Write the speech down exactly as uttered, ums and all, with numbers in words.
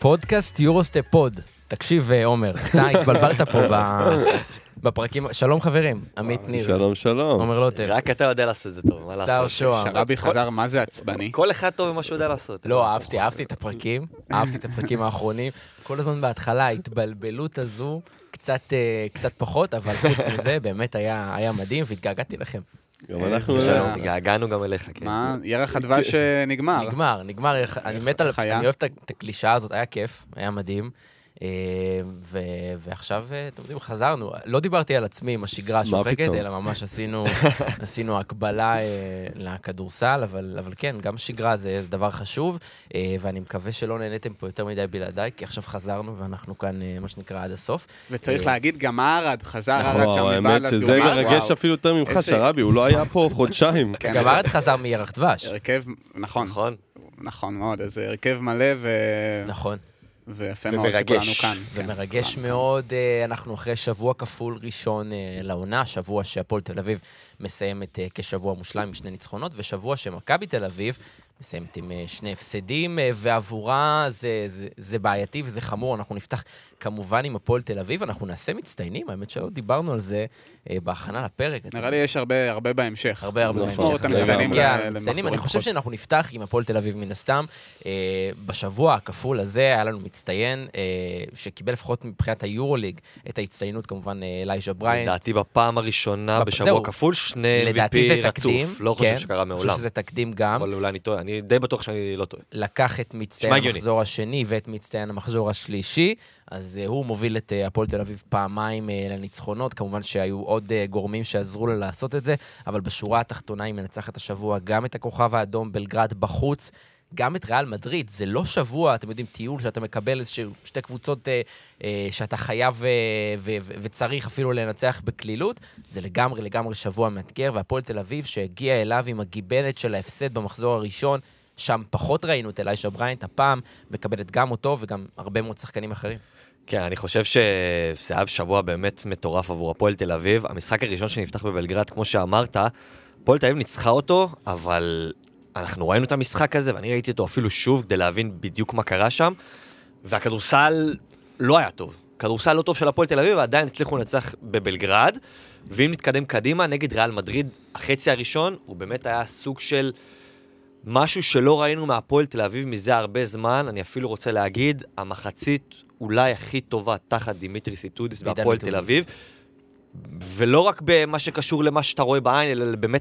פודקאסט יורוסטפ פוד. תקשיב, עומר, אתה התבלבלת פה בפרקים. שלום חברים, עמית ניר. שלום, שלום. עומר לוטר. רק אתה יודע לעשות את זה טוב, מה לעשות? שר שוהם. שרבי חזר, מה זה עצבני? כל אחד טוב במה שהוא יודע לעשות. לא, אהבתי, אהבתי את הפרקים, אהבתי את הפרקים האחרונים. כל הזמן בהתחלה, ההתבלבלות הזו, קצת קצת פחות, אבל חוץ מזה, באמת היה מדהים, והתגעגעתי לכם. גם אנחנו... שלום, הגענו גם אליך, כן. מה? ירח הדבש נגמר. נגמר, נגמר. אני מת על... אני אוהב את הקלישה הזאת, היה כיף, היה מדהים. ועכשיו, אתם יודעים, חזרנו. לא דיברתי על עצמי עם השגרה השוחקת, אלא ממש עשינו הקבלה לכדורסל, אבל כן, גם שגרה זה דבר חשוב, ואני מקווה שלא נהניתם פה יותר מדי בלעדיי, כי עכשיו חזרנו ואנחנו כאן, מה שנקרא, עד הסוף. וצריך להגיד, גם ארד חזר, ארד וואו, האמת שזה מרגש אפילו יותר ממך, שרבי, הוא לא היה פה חודשיים. גם ארד חזר מירח דבש. הרכב, נכון. נכון מאוד, איזה הרכב מלא ו... נכון. ויפה מאוד שכולנו כאן. ומרגש מאוד, אנחנו אחרי שבוע כפול ראשון לעונה, שבוע שהפועל תל אביב מסיימת כשבוע מושלם עם שני ניצחונות, ושבוע שמכבי תל אביב מסיימת עם שני הפסדים, ועבורה זה, זה, זה בעייתי וזה חמור. אנחנו נפתח כמובן עם הפועל תל אביב, אנחנו נעשה מצטיינים, האמת שלא דיברנו על זה בהכנה לפרק. נראה לי יש הרבה, הרבה בהמשך. הרבה, הרבה בהמשך. מצטיינים, אני חושב שאנחנו נפתח עם הפועל תל אביב מן הסתם. בשבוע הכפול הזה היה לנו מצטיין, שקיבל לפחות מבחינת היורוליג את ההצטיינות, כמובן אלייג'ה בריינט. לדעתי בפעם הראשונה בשבוע כפול, שני אם וי פי רצוף. לא חושב שקרה מעולם. אני חושב שזה תקדים גם. אבל אולי אני טועה, אני די בטוח שאני לא טועה. לקח את מצטיין המחזור השני ואת מצטיין המחזור השלישי, אז הוא מוביל את הפועל תל אביב פעמיים לניצחונות, כמובן שהיו עוד גורמים שעזרו לה לעשות את זה, אבל בשורה התחתונה היא מנצחת השבוע גם את הכוכב האדום בלגרד בחוץ, גם את ריאל מדריד. זה לא שבוע, אתם יודעים, טיול שאתה מקבל איזושהי שתי קבוצות אה, אה, שאתה חייב אה, ו- ו- וצריך אפילו לנצח בכלילות, זה לגמרי לגמרי שבוע מאתגר, והפועל תל אביב שהגיע אליו עם הגיבנת של ההפסד במחזור הראשון, שם פחות ראינו את אלייג'ה בריינט, הפעם מקבלת גם אותו וגם הרבה מאוד שחקנים אחרים. כן, אני חושב שזה היה שבוע באמת מטורף עבור הפועל תל אביב. המשחק הראשון שנפתח בבלגרד, כמו שאמרת, הפועל תל אביב ניצחה אותו, אבל אנחנו ראינו את המשחק הזה, ואני ראיתי אותו אפילו שוב כדי להבין בדיוק מה קרה שם, והכדורסל לא היה טוב. כדורסל לא טוב של הפועל תל אביב, ועדיין הצליחו לנצח בבלגרד, ואם נתקדם קדימה נגד ריאל מדריד, החצי הראשון הוא באמת היה סוג של משהו שלא ראינו מהפועל תל אביב מזה הרבה זמן. אני אפילו רוצה להגיד, המחצית אולי הכי טובה תחת דימיטרי סיטודיס בהפועל תל אביב, ולא רק במה שקשור למה שאתה רואה בעין, אלא באמת